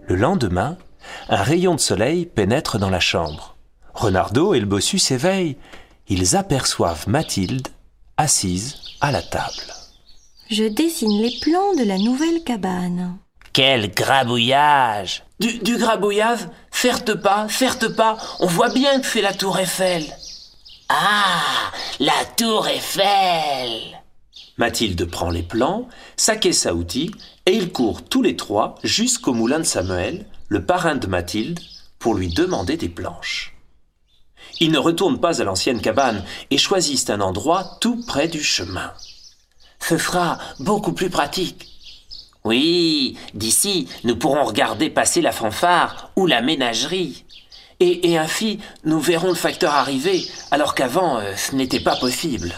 Le lendemain, un rayon de soleil pénètre dans la chambre. Renardeau et le bossu s'éveillent. Ils aperçoivent Mathilde assise à la table. Je dessine les plans de la nouvelle cabane. Quel grabouillage! Du grabouillage? Certes pas, on voit bien que c'est la tour Eiffel. Ah, la tour Eiffel! Mathilde prend les plans, sa caisse à outils, et ils courent tous les trois jusqu'au moulin de Samuel, le parrain de Mathilde, pour lui demander des planches. Ils ne retournent pas à l'ancienne cabane et choisissent un endroit tout près du chemin. Ce sera beaucoup plus pratique. Oui, d'ici, nous pourrons regarder passer la fanfare ou la ménagerie. Et ainsi, nous verrons le facteur arriver, alors qu'avant, ce n'était pas possible.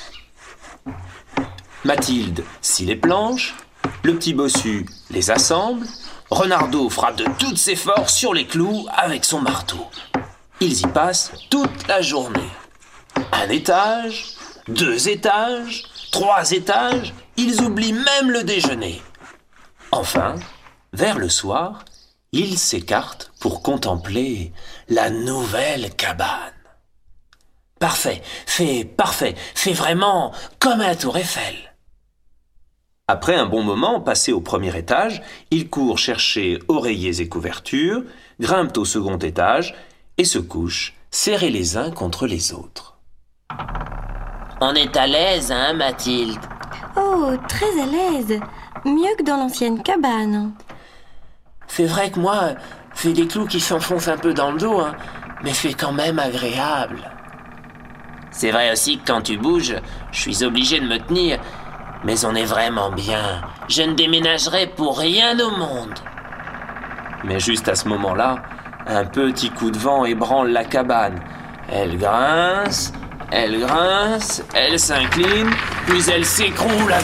Mathilde scie les planches, le petit bossu les assemble, Renardeau frappe de toutes ses forces sur les clous avec son marteau. Ils y passent toute la journée. 1 étage, 2 étages, 3 étages, ils oublient même le déjeuner. Enfin, vers le soir, ils s'écartent pour contempler la nouvelle cabane. Parfait, c'est vraiment comme à la tour Eiffel. Après un bon moment passé au premier étage, ils courent chercher oreillers et couvertures, grimpent au second étage et se couchent, serrés les uns contre les autres. On est à l'aise, hein, Mathilde? Oh, très à l'aise. Mieux que dans l'ancienne cabane. C'est vrai que moi, c'est des clous qui s'enfoncent un peu dans le dos, hein, mais c'est quand même agréable. C'est vrai aussi que quand tu bouges, je suis obligé de me tenir, mais on est vraiment bien. Je ne déménagerai pour rien au monde. Mais juste à ce moment-là, un petit coup de vent ébranle la cabane. Elle grince, elle s'incline, puis elle s'écroule